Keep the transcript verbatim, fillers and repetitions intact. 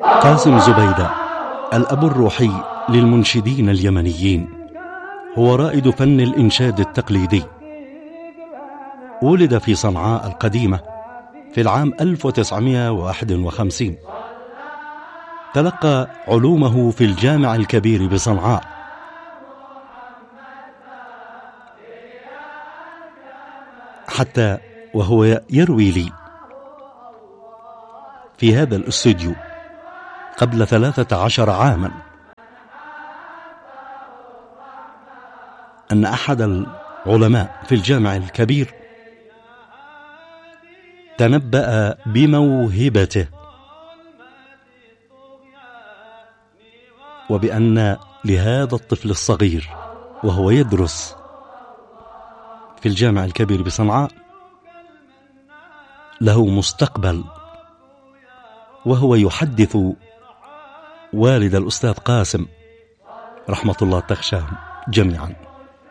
قاسم زبيدة الأب الروحي للمنشدين اليمنيين، هو رائد فن الإنشاد التقليدي. ولد في صنعاء القديمة في العام ألف وتسعمائة وواحد وخمسين. تلقى علومه في الجامع الكبير بصنعاء، حتى وهو يروي لي في هذا الاستوديو قبل ثلاثة عشر عاما أن أحد العلماء في الجامع الكبير تنبأ بموهبته، وبأن لهذا الطفل الصغير وهو يدرس في الجامع الكبير بصنعاء له مستقبل، وهو يحدث والد الأستاذ قاسم رحمة الله تغشاهم جميعا.